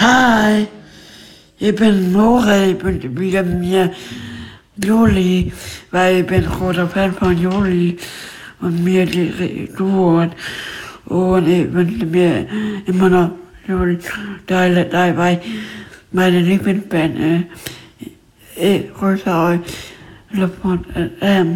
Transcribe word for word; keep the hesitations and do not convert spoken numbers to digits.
Hi, ich bin Nora, ich bin wieder mir Juli, weil ich bin großer Fan von Juli und mir die Duo und ich wünsche mir immer noch Juli Teile dabei, meine Lieblingsband ist. Ich grüße euch, Love von